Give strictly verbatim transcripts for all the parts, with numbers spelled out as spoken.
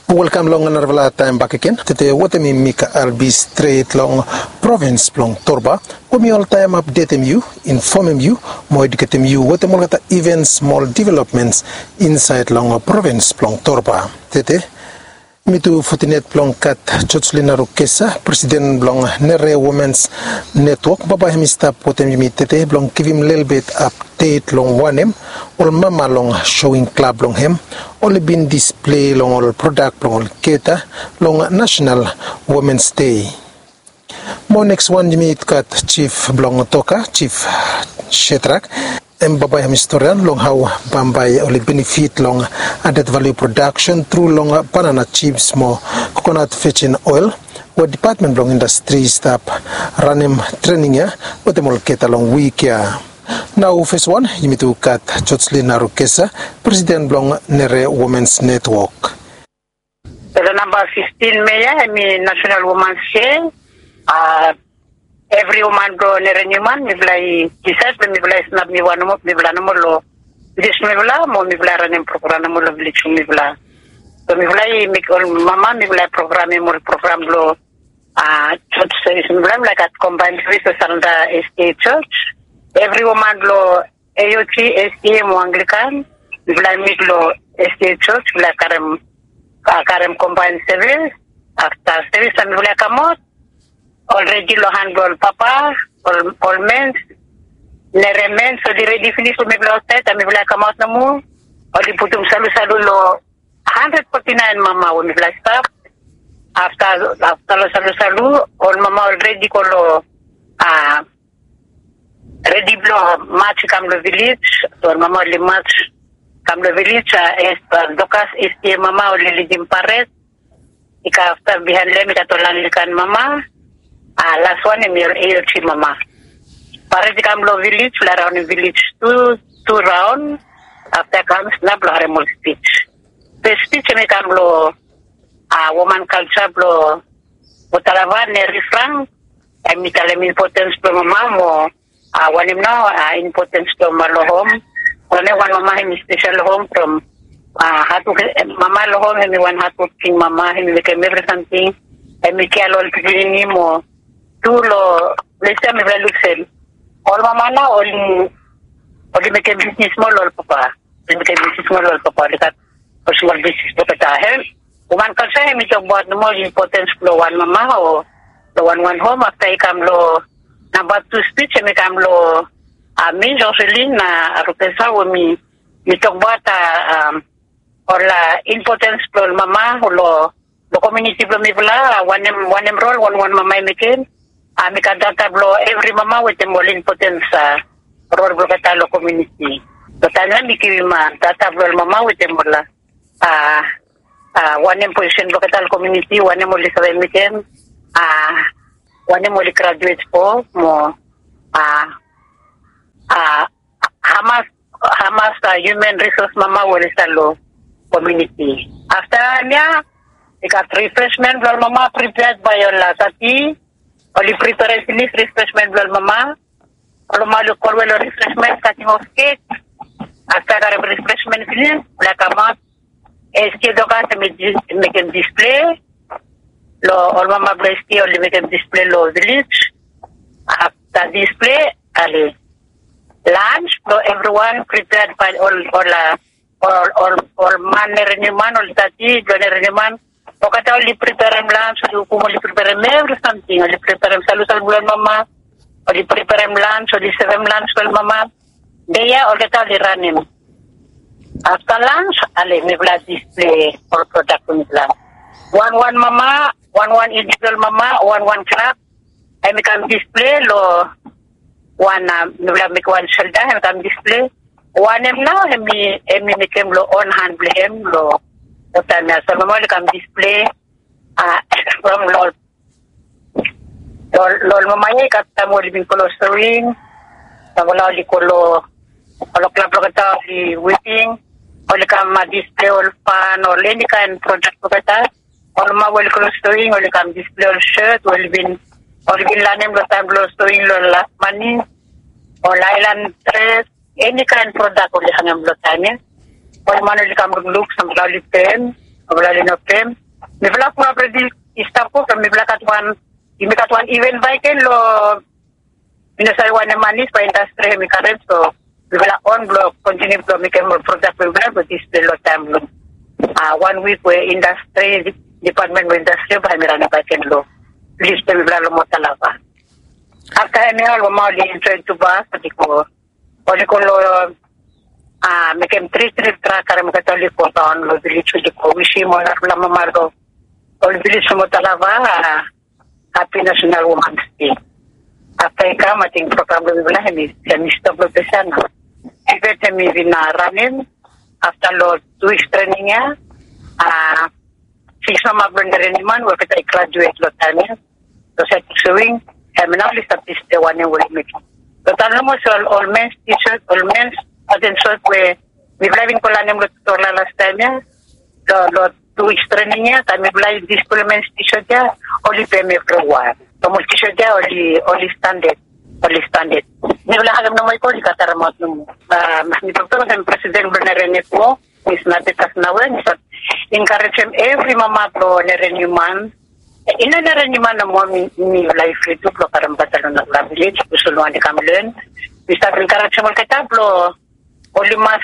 Welcome long another time back again. Today, what I mean, Mika, I'll be straight long province long Torba. We all time updating you, informing you, more educating you, what I'm going even small developments inside long province long Torba. Today, me to Fortinet Plong Kat Chochlina Rukesa, President Blong Nere Women's Network, Baba Hemista Potem Tete Blong give him little bit update long one him, all mama long showing club long him, only been display long all product long all keta long National Women's Day. More next one you meet kat Chief Blong Toka, Chief Shetrak. And Baba historian long how Bambay only benefit long added value production through long banana chips more coconut fetching oil what department long industry staff running training ya what the molketa long week ya. Now first one you meet to cut Chochlina Rukesa, President Blong Nere Women's Network. The number fifteen May I mean National Women's Day. Uh, Every woman go nere nyuman mi blai kisas mi blai snap mi wanu mo mi blai namo lo this mi blai mo mi blai ranem program namo lo village mi blai so mi blai mi mama mi blai program mo program lo ah church service mi blai like at combined services under S T A church every woman lo A O T S T A mo Anglican mi blai mi lo S T A church blai karem karem combined service after service mi blai kamot already lo handle papa all all men nere men so di ready finish me blote ta me bla kamot na mo odi putum salu salu lo one hundred forty-nine mama we me bla staff after after lo salu salu all mama already ko lo ah ready blow match kam lo village so mama le match kam lo village es dokas is mama oli lim paret ika after bihan le me katolan likan mama. Ah, last one is your A O T mama. Para di kamlo village, la round village two two round. After comes na blo haremol speech. The speech me kamlo ah woman culture blo botalavan ne refrang. I mi kalem importance to mama mo ah one him now ah importance to malohom. One one mama him special home from ah hatu mama lohom him one hatu king mama him we can every something. I mi kalol pigini mo. Tu lo lesa me vela luxel all mama na only only make business small all papa make business small all papa dekat personal business to kata help woman kasi mi to buat no more importance lo one mama o the one one home after ikam lo number two speech me kam lo ami Jocelyn na arupesa o mi mi to buat um or la importance lo mama lo lo community lo mi vela one one role one one mama making Ami kadata blo every mama with the more importance sa role blo katalo community. Totanya biki man tata blo mama with the more ah ah one position blo katalo community one more sa meeting ah one more graduate po mo ah ah Hamas Hamas uh, human resource mama will salo community. After niya ikat refreshment blo mama prepared by your latati. Only prepare finish refreshment blo mama. Kalau malu korwelo refreshment cutting of cake. After the refreshment finish, la kamat. Eski doka se make a display. Lo all mama bless you only make a display lo village. After display, ali lunch. Lo everyone prepared by all all all all all man renyuman all tati jone renyuman. Pagkata oli prepare lunch, so kung oli prepare every something, oli prepare salu salu bulan mama, oli prepare lunch, oli serve lunch bulan mama. Dia oli kata oli ranim. After lunch, ali me bla display for product me bla. One one mama, one one individual mama, one one club. I me kam display lo one me bla make one shelter, I me kam display. One em now, me me make him lo on hand blame lo. Totanya so mama kam display ah from lol lol lol mama ye kata mo living colostering wala li kolo kolo club kata li whipping oli kam display all fan or any kind project kata all ma wal colostering oli kam display all shirt will bin or bin lanem lo time colostering lo last money or island dress any kind product oli hangam lo time Pag man ulit kami look sa mga lipen, Mula linopem. Mi vla pura predi istapo kami vla katuan imi katuan event baiken lo minasay wan manis pa industry mi karen so mi vla on blo continue blo mi kem product mi vla but is the lo time lo ah one week we industry department we industry ba mi rana baiken lo list mi vla lo motalava after mi hal mo li intro to ba pati ko oli ko lo ah mi kem three trip tra kare mo katali ko on lo village di ko wishi mo na la mamargo ol village mo talava Happy National Women's Day. After ika mating program lo bibla hemi hemi stop lo pesana. Ibe hemi vina ranin after lo two weeks training ya ah six ma blender ni man wo kita graduate lo tanya. So set showing hemi now list up this the one will make. So tanong mo so all men's t-shirt all men's atin short we we driving ko lanem lo tutorial last time ya. Lo lo two weeks training ya kami blay this full men's t-shirt ya only peme pro one. Tomol t-shirt ya only only standard only standard. Ni wala hagam na mo ko di kataramot nung mas ni doktor sa president Bernardo po is natin tas nawen so encourage him every mama pro na renyuman ina na renyuman na mo mi life ito pro karam batalon na village usuluan di kamilen bisa encourage mo kita pro only mas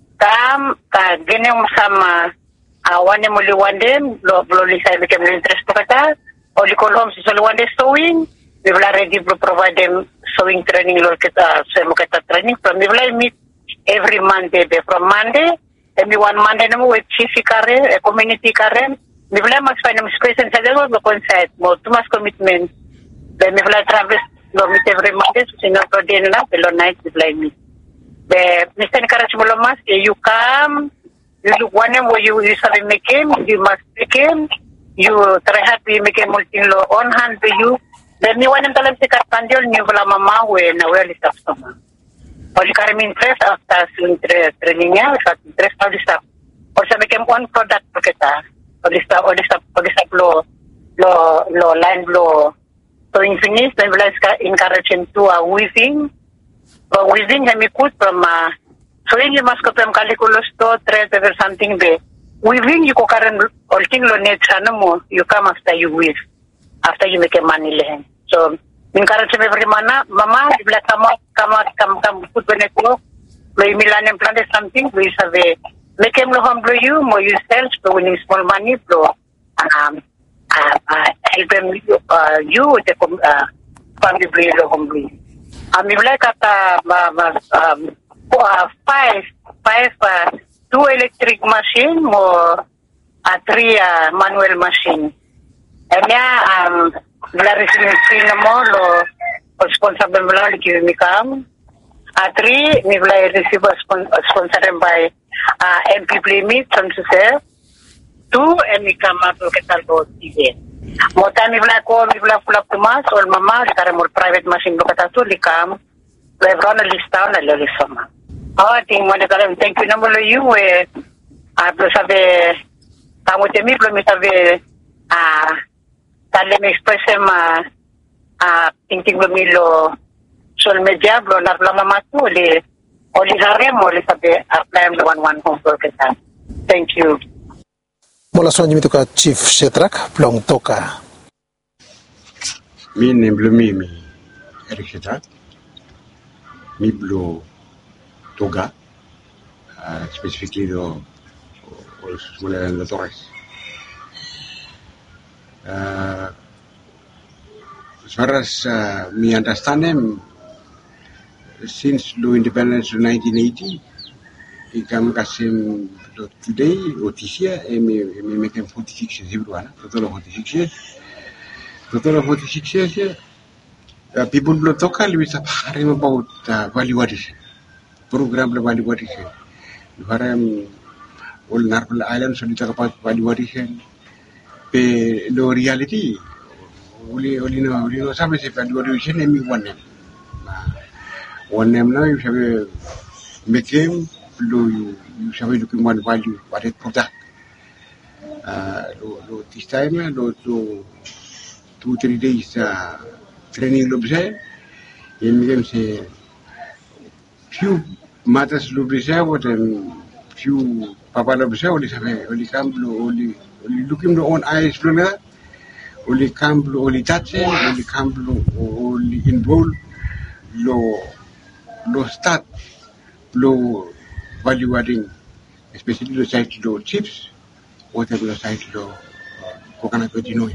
tam ka genem sama awan mo liwandem lo lo lisay bikem interest po kata only kolom si suluan de sewing we will already provide them sewing training lo kita sa mo kita training from we will meet every Monday from Monday every one Monday na mo with chief karen a community karen we will mas find them space sa dalo lo concert mo tumas commitment then we will travel lo meet every Monday so sino pro din na below night we will meet the Mister encourage mo lo mas you come you look one where you you sabi make him you must make him you try hard to make him multi lo on hand to you then ni one talam si Carpandel ni wala mama we na well stop sama Oli kami interest after interest trainingnya saat interest kalau bisa or sa make one product po kita o lista o lista o lista lo lo lo line lo so in finish then we'll encourage him to uh, weaving uh, weaving kami put from uh, so in you must come calculus to thread or something be weaving you ko karan all thing lo net sana mo you come after you weave after you make money lehen so encourage every mana mama bila kamu kamu kamu kamu put beneko lo imilan en plan de something we have make him lo humble you more yourself so when small money pro um uh, uh, help him uh, you the uh, family lo humble ami bila kata um uh, five five uh, two electric machine mo uh, three uh, manual machine enya um la recibir mo lo responsible mo lo kimikam atri ni vla receive sponsored by uh, M P Plimit from to say two emikam to ketal do tibe mota ni vla ko ni vla pula tumas ol mama kare mo private machine lo kata to likam lebron lista na lo lisoma oh ting mo de kare thank you number you we a pro sabe tamo temi pro mi sabe a tale me exprese ma a tinting lo sol media blo na la mama tu le oli haremo le sabe apply the one one home for kita thank you Mola sonji mi toka Chief Shetrak plong toka mi ne blo mi mi Eric Shetrak mi blo toga uh, specifically do os mola la Torres. Uh, as far as uh, me understand him, since the independence of nineteen eighty, he came kasim today or this year, and me me make him forty-six years, everyone, total of forty-six years, total of forty-six years. Uh, people will talk a little bit about uh, value addition, program value addition. Varam all Narpal Islands, so we talk about value addition. Pe lo reality only only no only no sabe se value addition emi one name one name now you sabe make him lo you you sabe looking one value what it product uh lo lo this time lo lo two three days uh, training lo bse emi game se few matters lo bse what and few Papa lo bisa oli sabe oli kamblo oli oli looking the own eyes brother oli kamblo oli touch oli kamblo oli involve lo lo start lo value adding especially lo side lo chips whatever lo side lo coconut oil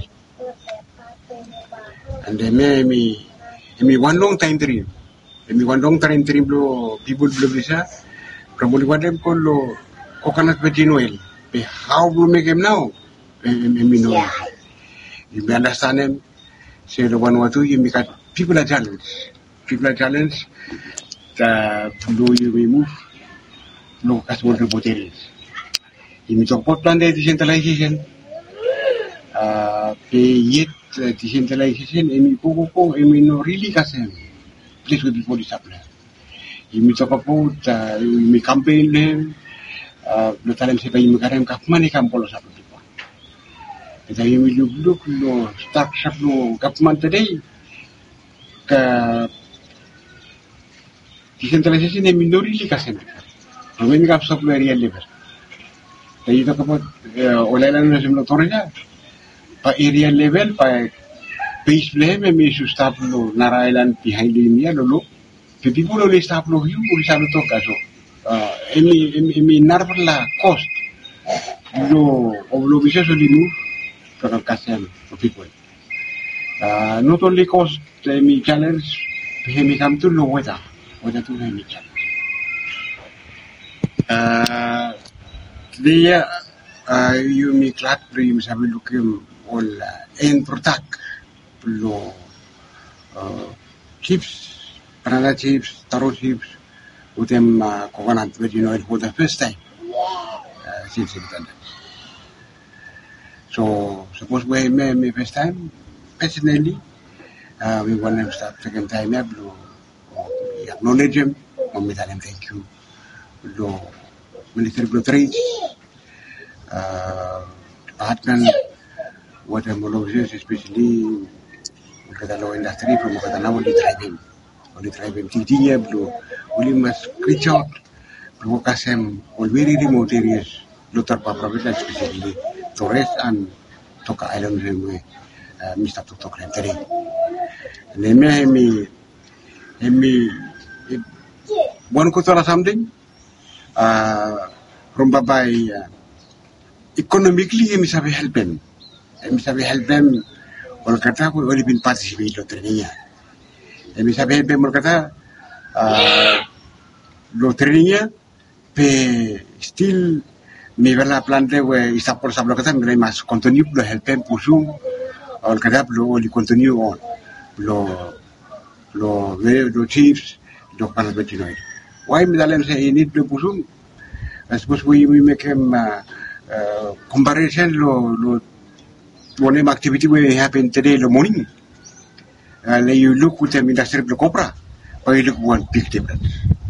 and then me me one long time dream me one long time dream lo people lo bisa probably what them call lo coconut oil but how we make them now me know you understand them say the one what you make people are challenge people are challenge the blow you remove no customer reporters you talk about plan decentralization uh yet decentralization and go go and we no really kasem please will be for the supply you talk about uh, you campaign them uh lo talem se pay makarem ka mani kam polo sa people ita you look look lo start shop lo government today ka decentralization and no really kasem when you have supply area level you talk about Olelan no torja pa area level pa base level me should stop lo Nara Island behind the India lo the people only stop lo you will stop to caso uh emi emi narvala cost lo lo visa so move for kasem for people uh not only cost emi challenge emi come to lo weather weather to emi challenge uh Dia uh, you mi clat prim sabi lukim all en protect lo uh, chips banana chips taro chips utem uh, coconut oil for the first time uh, since independence so suppose we me me first time personally uh, we want to start second time ya lo acknowledge him we tell him thank you lo military trades uh department what I'm especially kada lo industry from kada na wali driving wali driving tidinya blue wali mas reach out blue kasem all very remote areas lo tarpa province especially Torres and Toka Island railway uh, Mister Tok Rentary neme hemi hemi one kutora something uh from babai uh, economically hemi sabi help them hemi sabi help them or kata ko only been participate lo training hemi sabi help them or kata uh, lo training pe still me vela plante we isa por sablo kata me mas continue lo help them pursue or kata lo li continue on lo lo lo chiefs lo para betinoid why me dalen say need lo pursue I suppose we, we make him uh, uh, comparison lo lo one activity we happen today lo morning uh, you look with them industry lo copra but you look one big difference